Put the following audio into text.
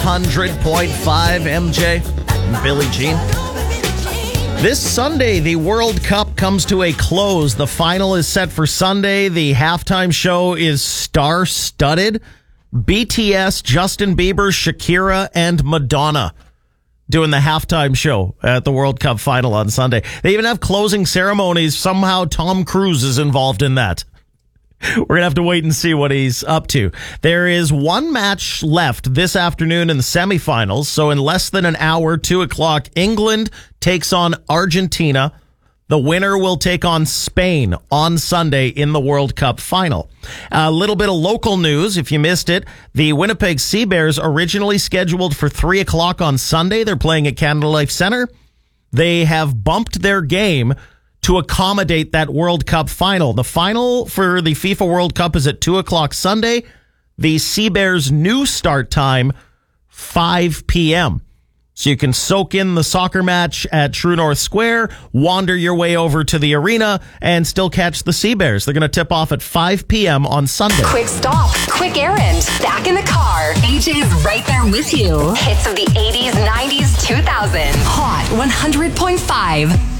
100.5 MJ. Billie Jean. This Sunday, the World Cup comes to a close. The final is set for Sunday. The halftime show is star-studded. BTS, Justin Bieber, Shakira, and Madonna doing the halftime show at the World Cup final on Sunday. They even have closing ceremonies. Somehow Tom Cruise is involved in that. We're going to have to wait and see what he's up to. There is one match left this afternoon in the semifinals. So in less than an hour, 2 o'clock, England takes on Argentina. The winner will take on Spain on Sunday in the World Cup final. A little bit of local news. If you missed it, the Winnipeg Sea Bears originally scheduled for 3 o'clock on Sunday. They're playing at Canada Life Center. They have bumped their game to accommodate that World Cup final. The final for the FIFA World Cup is at 2 o'clock Sunday. The Sea Bears' new start time, 5 p.m. So you can soak in the soccer match at True North Square, wander your way over to the arena, and still catch the Sea Bears. They're going to tip off at 5 p.m. on Sunday. Quick stop, quick errand, back in the car. AJ's right there with you. Hits of the 80s, 90s, 2000s. Hot 100.5.